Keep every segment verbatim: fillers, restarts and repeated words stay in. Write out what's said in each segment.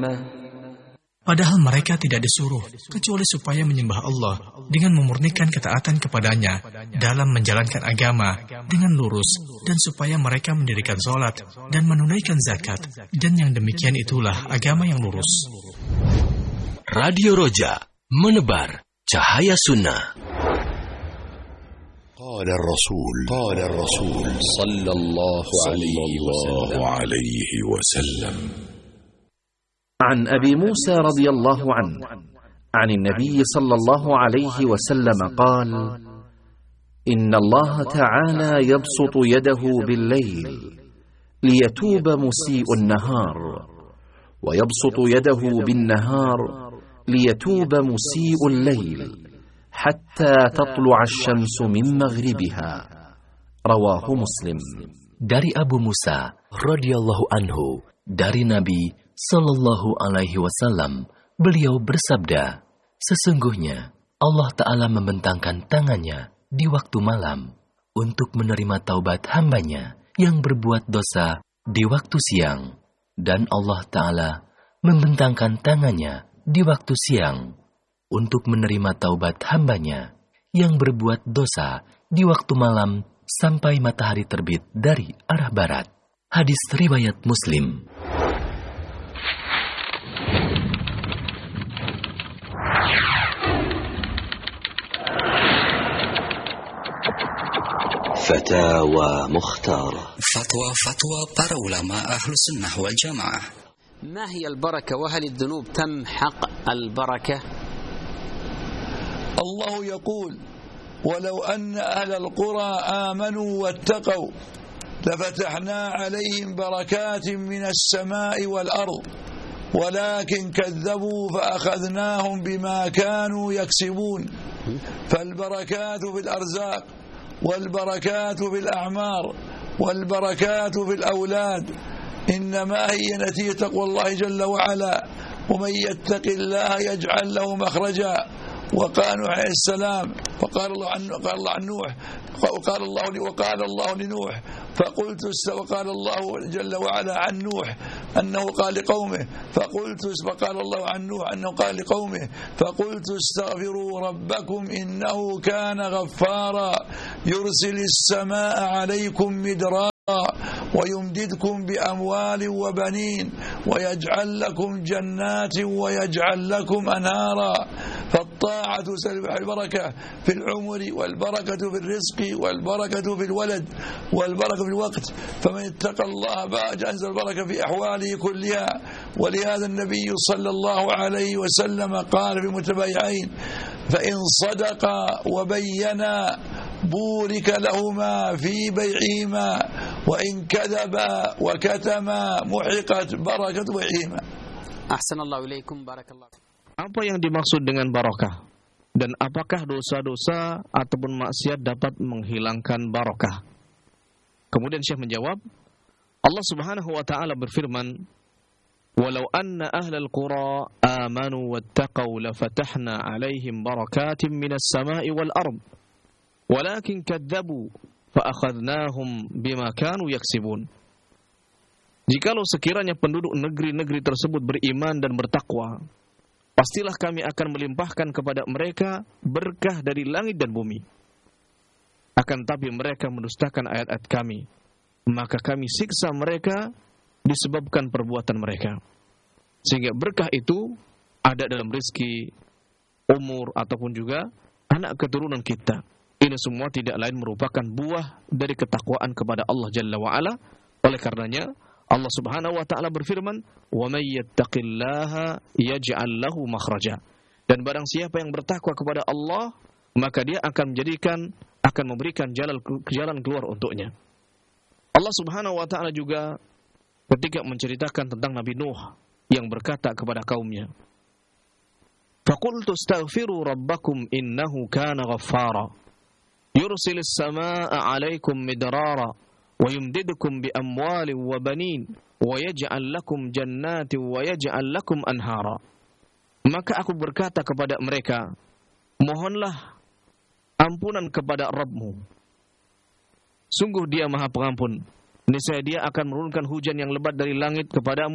كريمة. Padahal mereka tidak disuruh kecuali supaya menyembah Allah dengan memurnikan ketaatan kepadanya dalam menjalankan agama dengan lurus, dan supaya mereka mendirikan sholat dan menunaikan zakat, dan yang demikian itulah agama yang lurus. Radio Roja, menebar cahaya sunnah. قال الرسول قال الرسول صلى الله عليه وسلم عن أبي موسى رضي الله عنه عن النبي صلى الله عليه وسلم قال: إن الله تعالى يبسط يده بالليل ليتوب مسيء النهار، ويبسط يده بالنهار ليتوب مسيء الليل حتى تطلع الشمس من مغربها. رواه مسلم. Dari Abu Musa radhiyallahu anhu, dari Nabi Sallallahu alaihi wasallam, beliau bersabda, sesungguhnya Allah Ta'ala membentangkan tangannya di waktu malam untuk menerima taubat hambanya yang berbuat dosa di waktu siang, dan Allah Ta'ala membentangkan tangannya di waktu siang untuk menerima taubat hambanya yang berbuat dosa di waktu malam sampai matahari terbit dari arah barat. Hadis riwayat Muslim. فتاوى مختارة. فتوى فتوى para ulama أهل السنة والجماعة. ما هي البركة وهل الذنوب تمحق البركة؟ الله يقول: ولو أن أهل القرى آمنوا واتقوا لفتحنا عليهم بركات من السماء والأرض ولكن كذبوا فأخذناهم بما كانوا يكسبون. فالبركات في الأرزاق، والبركات في الأعمار، والبركات في الأولاد إنما هي نتيجة تقوى الله جل وعلا. ومن يتق الله يجعل له مخرجا. وقال نوح عليه السلام، وقال الله عن قال الله عن نوح وقال الله وقال الله لنوح فقلت وقال الله جل وعلا عن نوح أنه قال لقومه فقلت وقال الله عن نوح أنه قال لقومه فقلت استغفروا ربكم إنه كان غفارا يرسل السماء عليكم مدرارا ويمددكم بأموال وبنين ويجعل لكم جنات ويجعل لكم أنهارا. فالطاعة سلب البركة في العمر، والبركة في الرزق، والبركة في الولد، والبركة في الوقت. فمن اتقى الله أنزل البركة في أحواله كلها. ولهذا النبي صلى الله عليه وسلم قال في المتبايعين: فإن صدقا وبينا بورك لهما في بيعهما، وإن كذبا وكتما محقت بركة بيعهما. أحسن الله إليكم، بارك الله. Apa yang dimaksud dengan barakah? Dan apakah dosa-dosa ataupun maksiat dapat menghilangkan barakah? Kemudian Syekh menjawab, Allah Subhanahu wa taala berfirman, "Walau anna ahlal qura amanu wattaqau lafatahna 'alaihim barakatin minas sama'i wal ard, walakin kadzabu fa akhadnahum bima kanu yaksibun." Jikalau sekiranya penduduk negeri-negeri tersebut beriman dan bertakwa, pastilah kami akan melimpahkan kepada mereka berkah dari langit dan bumi. Akan tapi mereka mendustakan ayat-ayat kami, maka kami siksa mereka disebabkan perbuatan mereka. Sehingga berkah itu ada dalam rezeki, umur, ataupun juga anak keturunan kita. Ini semua tidak lain merupakan buah dari ketakwaan kepada Allah Jalla wa'ala. Oleh karenanya Allah Subhanahu wa taala berfirman, "Wa may yattaqillaha yaj'al lahu makhraja." Dan barang siapa yang bertakwa kepada Allah, maka dia akan menjadikan akan memberikan jalan jalan keluar untuknya. Allah Subhanahu wa taala juga ketika menceritakan tentang Nabi Nuh yang berkata kepada kaumnya, "Faqultu astaghfiru rabbakum innahu kana ghaffara yursilis samaa'a 'alaikum midrara wa yumdidukum bi amwalin wa banin wa yaj'al lakum jannatin wa yaj'al lakum anhara." Maka aku berkata kepada mereka, mohonlah ampunan kepada Rabbmu. Sungguh dia Maha Pengampun. Niscaya dia akan menurunkan hujan yang lebat dari langit kepadamu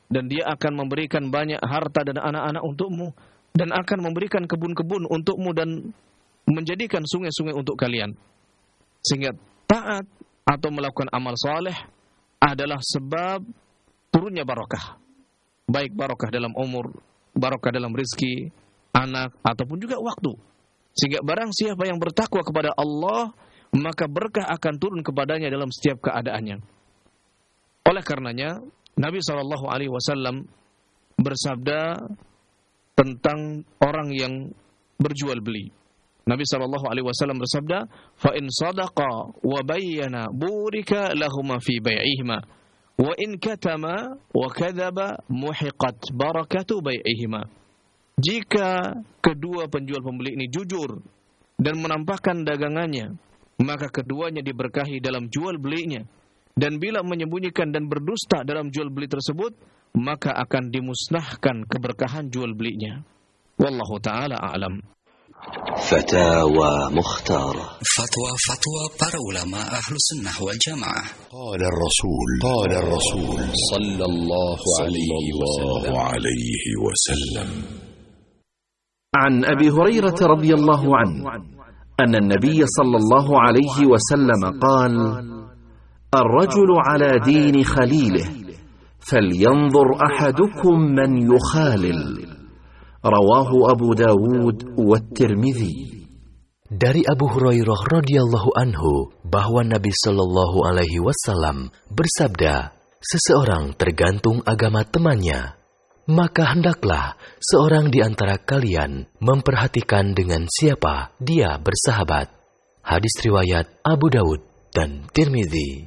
dan Dia akan memberikan banyak harta dan anak-anak untukmu, dan akan memberikan kebun-kebun untukmu dan menjadikan sungai-sungai untuk kalian. Sehingga taat atau melakukan amal saleh adalah sebab turunnya barakah. Baik barakah dalam umur, barakah dalam rezeki, anak, ataupun juga waktu. Sehingga barang siapa yang bertakwa kepada Allah, maka berkah akan turun kepadanya dalam setiap keadaannya. Oleh karenanya, Nabi shallallahu alaihi wasallam bersabda tentang orang yang berjual beli. Nabi shallallahu alaihi wasallam bersabda, "Fa in sadaqa wa bayyana burika lahuma fi bai'ihima, wa in katama wa kadzaba muhiqat barakatu bai'ihima." Jika kedua penjual pembeli ini jujur dan menampakkan dagangannya, maka keduanya diberkahi dalam jual belinya. Dan bila menyembunyikan dan berdusta dalam jual beli tersebut, maka akan dimusnahkan keberkahan jual belinya. Wallahu ta'ala a'lam. Fatawa Mukhtarah. Fatwa-fatwa para ulama ahlu sunnah wal jamaah. Qala Rasul, Qala Rasul sallallahu alaihi wasallam. عن أبي هريرة رضي الله عنه أن النبي صلى الله عليه وسلم قال: الرجل على دين خليله فلينظر أحدكم من يخالل. رواه أبو داود والترمذي. Dari Abu Hurairah radhiyallahu anhu bahwa Nabi sallallahu alaihi wasallam bersabda, seseorang tergantung agama temannya. Maka hendaklah seorang di antara kalian memperhatikan dengan siapa dia bersahabat. Hadis riwayat Abu Daud dan Tirmidzi.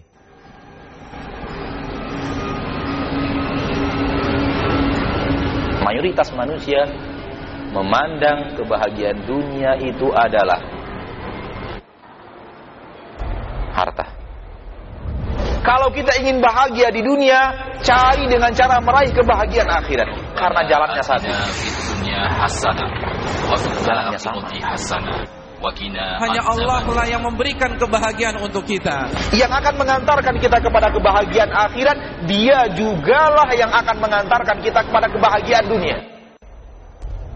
Mayoritas manusia memandang kebahagiaan dunia itu adalah harta. Kalau kita ingin bahagia di dunia, cari dengan cara meraih kebahagiaan akhirat. Karena jalannya satu. Jalannya sama. Hanya Allah lah yang memberikan kebahagiaan untuk kita. Yang akan mengantarkan kita kepada kebahagiaan akhirat, Dia jugalah yang akan mengantarkan kita kepada kebahagiaan dunia.